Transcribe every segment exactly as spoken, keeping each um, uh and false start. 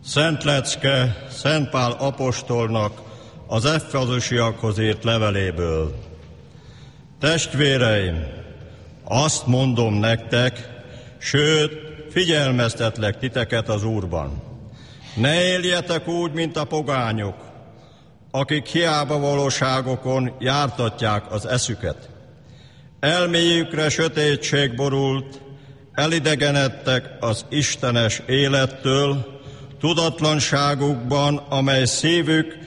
Szent lecke Szent Pál apostolnak az Efezeusiakhoz írt leveléből. Testvéreim, azt mondom nektek, sőt, figyelmeztetlek titeket az Úrban. Ne éljetek úgy, mint a pogányok, akik hiába valóságokon jártatják az eszüket. Elméjükre sötétség borult, elidegenedtek az istenes élettől, tudatlanságukban, amely szívük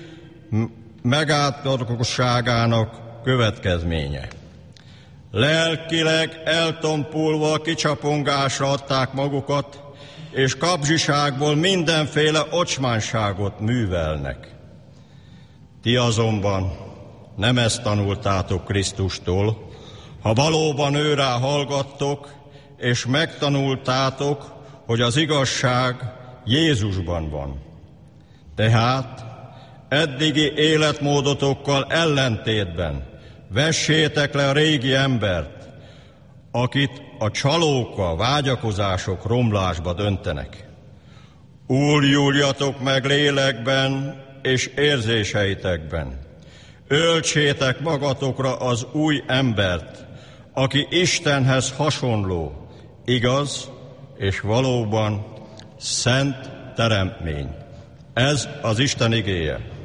megátkozóságának következménye. Lelkileg eltompulva kicsapongásra adták magukat, és kapzsiságból mindenféle ocsmánságot művelnek. Ti azonban nem ezt tanultátok Krisztustól, ha valóban őrá hallgattok, és megtanultátok, hogy az igazság Jézusban van. Tehát eddigi életmódotokkal ellentétben vessétek le a régi embert, akit a csalók, a vágyakozások romlásba döntenek. Újuljatok meg lélekben és érzéseitekben. Öltsétek magatokra az új embert, aki Istenhez hasonló, igaz és valóban szent teremtmény. Ez az Isten igéje.